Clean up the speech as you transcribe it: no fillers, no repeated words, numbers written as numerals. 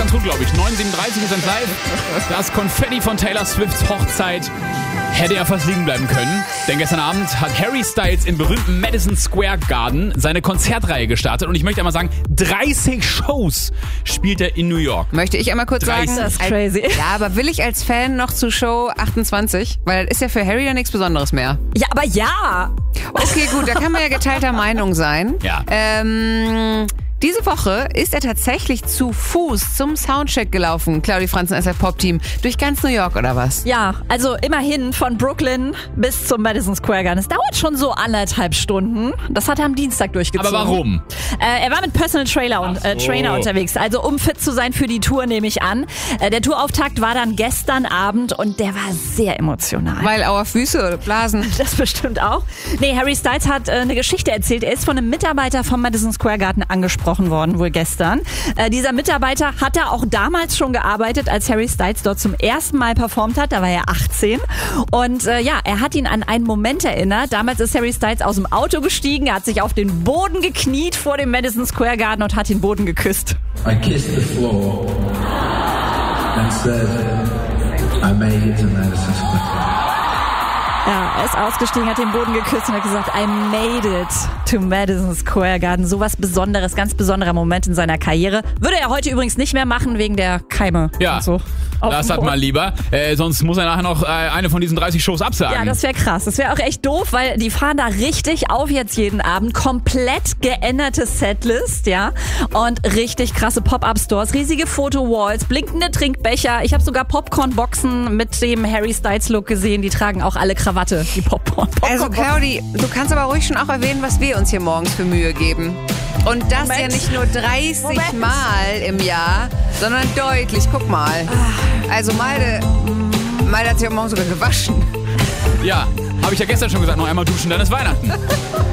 ganz gut, glaube ich. 9:37 ist live. Das Konfetti von Taylor Swifts Hochzeit hätte ja fast liegen bleiben können. Denn gestern Abend hat Harry Styles im berühmten Madison Square Garden seine Konzertreihe gestartet. Und ich möchte einmal sagen, 30 Shows spielt er in New York. Möchte ich einmal kurz sagen. Das ist crazy. Ja, aber will ich als Fan noch zu Show 28? Weil das ist ja für Harry ja nichts Besonderes mehr. Ja, aber ja. Okay, gut, da kann man ja geteilter Meinung sein. Ja. Diese Woche ist er tatsächlich zu Fuß zum Soundcheck gelaufen, Claudi Franzen, SF Pop Team, durch ganz New York oder was? Ja, also immerhin von Brooklyn bis zum Madison Square Garden. Es dauert schon so 1,5 Stunden. Das hat er am Dienstag durchgezogen. Aber warum? Er war mit Personal Trainer unterwegs, also um fit zu sein für die Tour, nehme ich an. Der Tourauftakt war dann gestern Abend und der war sehr emotional. Weil auch Füße oder Blasen. Das bestimmt auch. Nee, Harry Styles hat eine Geschichte erzählt. Er ist von einem Mitarbeiter vom Madison Square Garden angesprochen worden, wohl gestern. Dieser Mitarbeiter hat da auch damals schon gearbeitet, als Harry Styles dort zum ersten Mal performt hat. Da war er 18. Und er hat ihn an einen Moment erinnert. Damals ist Harry Styles aus dem Auto gestiegen, er hat sich auf den Boden gekniet vor dem Madison Square Garden und hat den Boden geküsst. I kissed the floor and said, I made it to Madison Square. Ja, er ist ausgestiegen, hat den Boden geküsst und hat gesagt, I made it to Madison Square Garden. So was Besonderes, ganz besonderer Moment in seiner Karriere. Würde er heute übrigens nicht mehr machen, wegen der Keime. Ja, und so. das hat mal lieber. Sonst muss er nachher noch eine von diesen 30 Shows absagen. Ja, das wäre krass. Das wäre auch echt doof, weil die fahren da richtig auf jetzt jeden Abend. Komplett geänderte Setlist, ja. Und richtig krasse Pop-Up-Stores, riesige Foto-Walls, blinkende Trinkbecher. Ich habe sogar Popcorn-Boxen mit dem Harry Styles-Look gesehen. Die tragen auch alle Krawatte, die Popcorn. Also Claudi, du kannst aber ruhig schon auch erwähnen, was wir uns hier morgens für Mühe geben. Und das ja nicht nur 30 Mal im Jahr, sondern deutlich. Guck mal. Also Malte hat sich am Morgen sogar gewaschen. Ja, habe ich ja gestern schon gesagt, noch einmal duschen, dann ist Weihnachten.